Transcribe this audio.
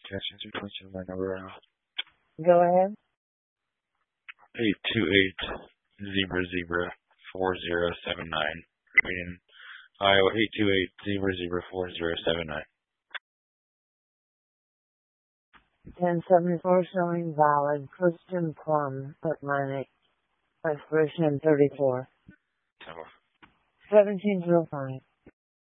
Testing 227, my number Go ahead. 828-04079. Reading Iowa 828-04079. 1074 showing valid. Christian Plum, Atlantic. Expiration 34. 1705.